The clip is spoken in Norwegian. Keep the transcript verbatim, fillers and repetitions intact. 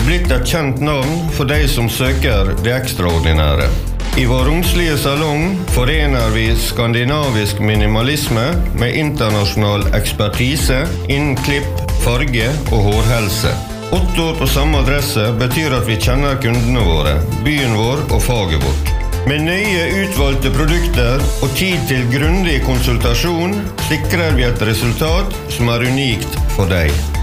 blitt et kjent navn for de som søker det ekstraordinære. I vår romslige salong forener vi skandinavisk minimalisme med internasjonal ekspertise innen klipp, farge og hårhelse. Åtte år på samme adresse betyr at vi kjenner kundene våre, byen vår og faget vårt. Med nøye utvalgte produkter og tid til grundig konsultasjon sikrer vi et resultat som er unikt for deg.